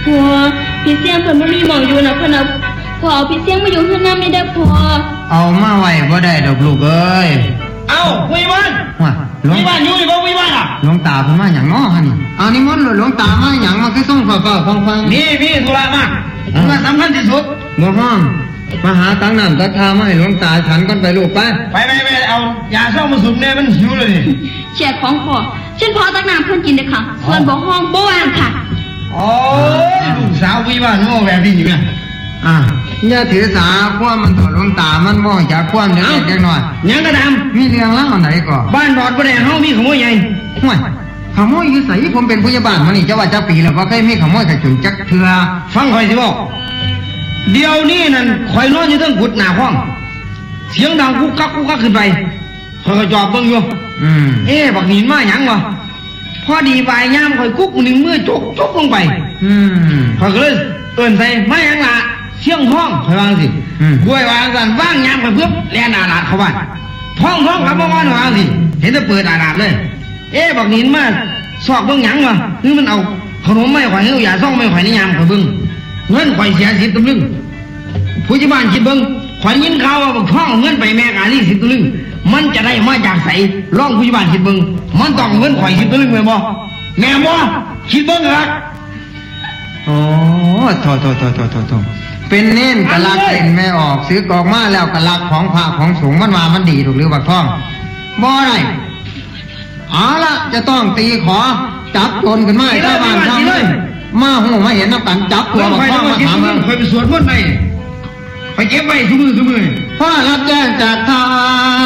ผัวพี่เสียงเพิ่นบ่มีหมองอยู่นะเพิ่นเอาผัวเอาพี่เสียงมาอยู่เฮือนนำไม่ได้ผัวเอามาไว้บ่ได้ดอกลูกเอ้ยเอ้าคุยบ้านว่าหลวงบ้านอยู่นี่บ่คุยบ้านอ่ะหลวงตาเพิ่นมาหยังน้อฮะนี่เอานิมนต์หลวงตามาหยังมาคือส่งฟ้าๆฟังๆนี่พี่ธุระมากว่าสำคัญที่สุดบ่ฮ้องมาหาตังน้ำตักทามาให้หลวงตาฉันก่อนไปลูกไปเอายาเศร้ามาสูบแน่มันหิวเลยแช่ของพ่อฉันพอตักน้ำเพิ่นกินเด้อค่ะส่วนบ่ห้องบ่ว่างค่ะโอ้ยลูกสาวคุยบ้านโง่แบบนี้เนี่ยอย่าถือสาความมันต่อหลวงตามันบ่จากความเด็กจักหน่อยยังกระดำมีเรื่องเล่าไหนก่อบ้านดอดบ่ได้เฮามีขโมยใหญ่ห่วยขโมยอยู่ไสผมเป็นผู้ใหญ่บ้านมานี่จะว่าจะปีแล้วบ่เคยมีขโมยกระจุนจักเทื่อฟังข่อยสิบอกเดี๋ยวนี้นั่นข่อยนอนอยู่เทิงกุดหน้าห้องเสียงดังกุกกักขึ้นไปข่อยก็จอบเบิ่งอยู่บักหินมาหยังวะพอดีบ่ายยามข่อยกุ๊กนึงมือจกลงไปข่อยก็เลยเอิ้นใส่มาหยังล่ะเสียงท้องข่อยวางสิกล้วยวางสั่นว่างยามข่อยปึ๊บแล่นอาดเข้าบ้านท้องกับบ่ว่าวางสิเห็นแต่เปิดอาดเลยบักหินมาซอกเบิ่งหยังวะหรือมันเอาขนมไม่ข่อยเอายาซ่องไม่ข่อยในยามข่อยเบิ่งเงินข่อยเสีย10 ตำลึงผู้ใหญ่บ้านคิดเบิ่งข่อยยินข่าวว่าบักท้องเงินไปแม่กาลี10 ตำลึงมันจะได้มาจากไสร้องผู้ใหญ่บ้านคิดเบิ่งมันต้องเงินข่อย10 ตำลึงแม่บ่แม่บ่คิดเบิ่งครับโอ้โถเป็นเน้นกะลักเล่นไม่ออกซื้อกอกมาแล้วกะลักของพระของสงฆ์มันว่ามันดีถูกหรือบักท้องบ่ได้เอาละจะต้องตีขอจับโจรขึ้นมาให้ชาวบ้านทำมาหูมาเห็นน้ำกันจับตัวบักท้องมาถามมันเคยไปสวดมนต์ไปไปเก็บไว้ทุกมือพ่อรับแจ้งจากทาน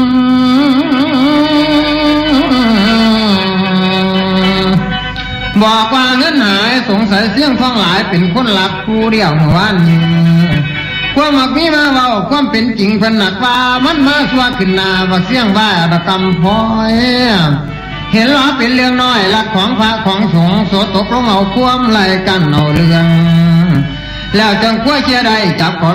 บอกว่าเงินหายสงสัยเสี่ยงท้องหลายเป็นคนหลักผู้เดียวเมื่อวานความมักมีมาเว้าความเป็นจริงเพิ่นหนักว่ามันมาสวขึ้นหน้าว่าเสี่ยงบ้าตะกำพอยเห็นว่าเป็นเรื่องน้อยหลักของพระของสงฆ์โสตกลงเอาความไล่กันเอาเรื่องแล้วจังกลัวเชื่อใดจับ